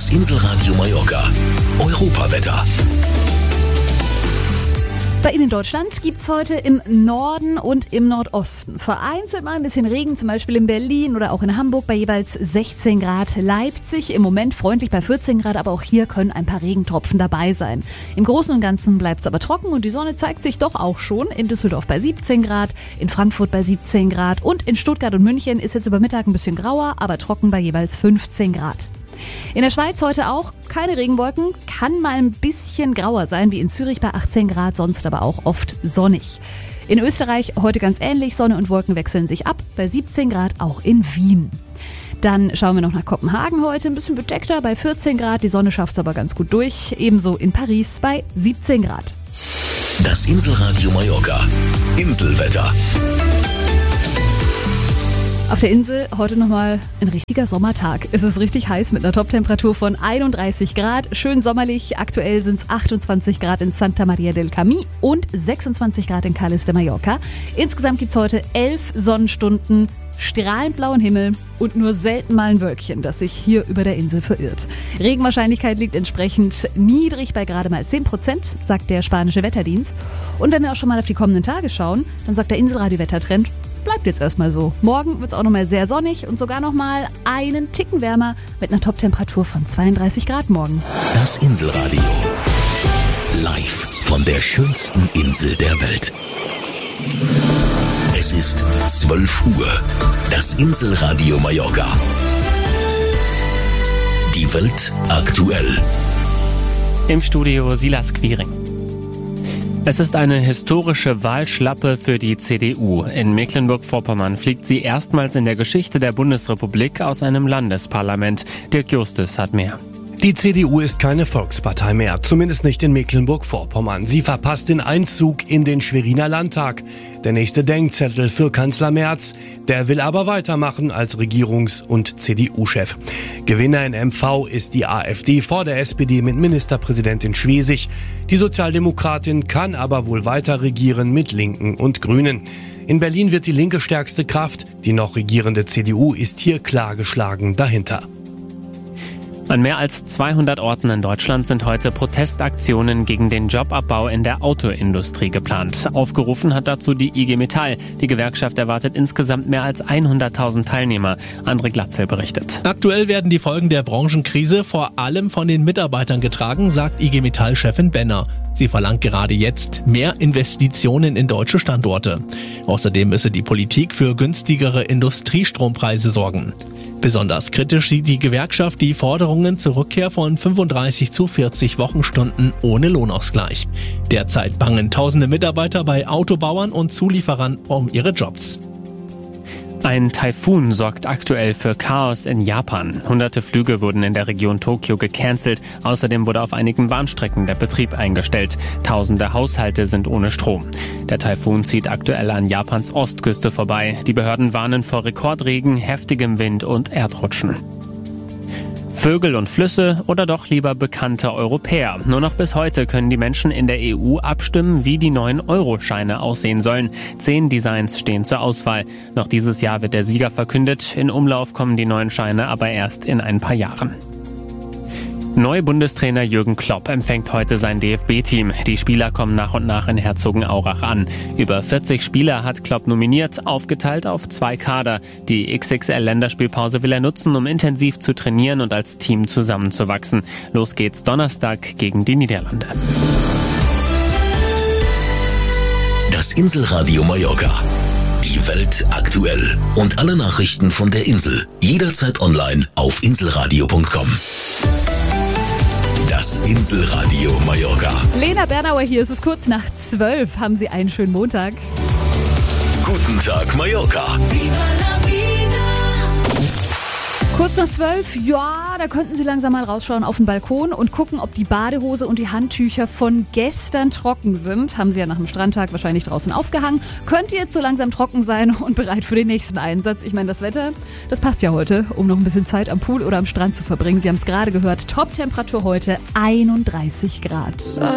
Das Inselradio Mallorca. Europawetter. Bei Ihnen in Deutschland gibt es heute im Norden und im Nordosten vereinzelt mal ein bisschen Regen, zum Beispiel in Berlin oder auch in Hamburg bei jeweils 16 Grad. Leipzig im Moment freundlich bei 14 Grad, aber auch hier können ein paar Regentropfen dabei sein. Im Großen und Ganzen bleibt es aber trocken und die Sonne zeigt sich doch auch schon. In Düsseldorf bei 17 Grad, in Frankfurt bei 17 Grad und in Stuttgart und München ist jetzt über Mittag ein bisschen grauer, aber trocken bei jeweils 15 Grad. In der Schweiz heute auch keine Regenwolken, kann mal ein bisschen grauer sein wie in Zürich bei 18 Grad, sonst aber auch oft sonnig. In Österreich heute ganz ähnlich, Sonne und Wolken wechseln sich ab, bei 17 Grad auch in Wien. Dann schauen wir noch nach Kopenhagen heute, ein bisschen bedeckter bei 14 Grad, die Sonne schafft es aber ganz gut durch, ebenso in Paris bei 17 Grad. Das Inselradio Mallorca. Inselwetter. Auf der Insel heute nochmal ein richtiger Sommertag. Es ist richtig heiß mit einer Toptemperatur von 31 Grad. Schön sommerlich. Aktuell sind es 28 Grad in Santa Maria del Camí und 26 Grad in Cales de Mallorca. Insgesamt gibt es heute 11 Sonnenstunden, strahlend blauen Himmel und nur selten mal ein Wölkchen, das sich hier über der Insel verirrt. Regenwahrscheinlichkeit liegt entsprechend niedrig bei gerade mal 10%, sagt der spanische Wetterdienst. Und wenn wir auch schon mal auf die kommenden Tage schauen, dann sagt der Inselradio-Wettertrend, bleibt jetzt erstmal so. Morgen wird es auch nochmal sehr sonnig und sogar nochmal einen Ticken wärmer mit einer Toptemperatur von 32 Grad morgen. Das Inselradio. Live von der schönsten Insel der Welt. Es ist 12 Uhr. Das Inselradio Mallorca. Die Welt aktuell. Im Studio Silas Quiring. Es ist eine historische Wahlschlappe für die CDU. In Mecklenburg-Vorpommern fliegt sie erstmals in der Geschichte der Bundesrepublik aus einem Landesparlament. Dirk Justus hat mehr. Die CDU ist keine Volkspartei mehr, zumindest nicht in Mecklenburg-Vorpommern. Sie verpasst den Einzug in den Schweriner Landtag. Der nächste Denkzettel für Kanzler Merz, der will aber weitermachen als Regierungs- und CDU-Chef. Gewinner in MV ist die AfD vor der SPD mit Ministerpräsidentin Schwesig. Die Sozialdemokratin kann aber wohl weiter regieren mit Linken und Grünen. In Berlin wird die Linke stärkste Kraft. Die noch regierende CDU ist hier klar geschlagen dahinter. An mehr als 200 Orten in Deutschland sind heute Protestaktionen gegen den Jobabbau in der Autoindustrie geplant. Aufgerufen hat dazu die IG Metall. Die Gewerkschaft erwartet insgesamt mehr als 100.000 Teilnehmer. André Glatzel berichtet. Aktuell werden die Folgen der Branchenkrise vor allem von den Mitarbeitern getragen, sagt IG Metall-Chefin Benner. Sie verlangt gerade jetzt mehr Investitionen in deutsche Standorte. Außerdem müsse die Politik für günstigere Industriestrompreise sorgen. Besonders kritisch sieht die Gewerkschaft die Forderungen zur Rückkehr von 35 zu 40 Wochenstunden ohne Lohnausgleich. Derzeit bangen tausende Mitarbeiter bei Autobauern und Zulieferern um ihre Jobs. Ein Taifun sorgt aktuell für Chaos in Japan. Hunderte Flüge wurden in der Region Tokio gecancelt. Außerdem wurde auf einigen Bahnstrecken der Betrieb eingestellt. Tausende Haushalte sind ohne Strom. Der Taifun zieht aktuell an Japans Ostküste vorbei. Die Behörden warnen vor Rekordregen, heftigem Wind und Erdrutschen. Vögel und Flüsse oder doch lieber bekannte Europäer. Nur noch bis heute können die Menschen in der EU abstimmen, wie die neuen Euroscheine aussehen sollen. 10 Designs stehen zur Auswahl. Noch dieses Jahr wird der Sieger verkündet. In Umlauf kommen die neuen Scheine aber erst in ein paar Jahren. Neu-Bundestrainer Jürgen Klopp empfängt heute sein DFB-Team. Die Spieler kommen nach und nach in Herzogenaurach an. Über 40 Spieler hat Klopp nominiert, aufgeteilt auf 2 Kader. Die XXL-Länderspielpause will er nutzen, um intensiv zu trainieren und als Team zusammenzuwachsen. Los geht's Donnerstag gegen die Niederlande. Das Inselradio Mallorca. Die Welt aktuell. Und alle Nachrichten von der Insel. Jederzeit online auf inselradio.com. Das Inselradio Mallorca. Lena Bernauer hier, es ist kurz nach 12. Haben Sie einen schönen Montag. Guten Tag, Mallorca. Kurz nach 12, ja, da könnten Sie langsam mal rausschauen auf den Balkon und gucken, ob die Badehose und die Handtücher von gestern trocken sind. Haben Sie ja nach dem Strandtag wahrscheinlich draußen aufgehangen. Könnte jetzt so langsam trocken sein und bereit für den nächsten Einsatz. Ich meine, das Wetter, das passt ja heute, um noch ein bisschen Zeit am Pool oder am Strand zu verbringen. Sie haben es gerade gehört, Top-Temperatur heute 31 Grad.